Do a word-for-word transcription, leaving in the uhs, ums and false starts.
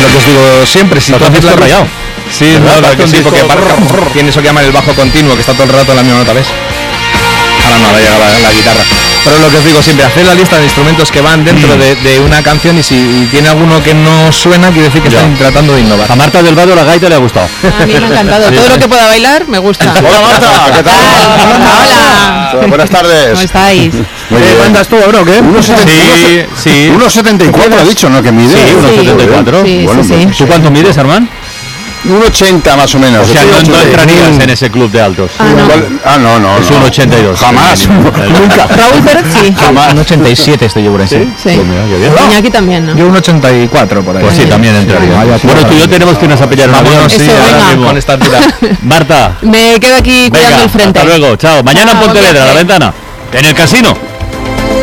lo que os digo siempre, si tú haces la rayado. Sí, no, no, que sí, porque tiene eso que llaman el bajo continuo, que está todo el rato en la misma nota, ¿ves? Ahora no, ahora llega la, la guitarra. Pero lo que os digo siempre, hacer la lista de instrumentos que van dentro mm. de, de una canción, y si y tiene alguno que no suena, quiere decir que ya. están tratando de innovar. A Marta del Vado la gaita le ha gustado. A mí me ha encantado. Todo lo que pueda bailar me gusta. Hola Marta, ¿qué tal? Hola. Hola. Buenas tardes. ¿Cómo estáis? ¿Qué mandas tú, bro? ¿Qué? uno setenta y cuatro ha dicho, ¿no? Que mide. Sí, uno setenta y cuatro. Sí, bueno, sí, sí. pues, ¿Tú cuánto mides, Armand? uno ochenta más o menos. O sea, no, no entrarías en ese club de altos. Ah, no. Ah, no, no. Es no. un ochenta y dos. Jamás. Nunca. Raúl Pérez sí. Jamás. Un ochenta y siete estoy yo por ahí. ¿Sí? Sí. Pues mira, qué bien. Iñaki también, ¿no? Yo un ochenta y cuatro por ahí. Pues sí, también entraría. Vaya, Bueno, tú y yo tenemos que irnos a pillar un avión. Vámonos, sí, Eso, ahora venga. mismo con esta altura. Marta, Me quedo aquí cuidando venga, el frente. hasta luego. Chao. Mañana en Chao, Pontevedra, buen a la viaje. ventana. En el casino.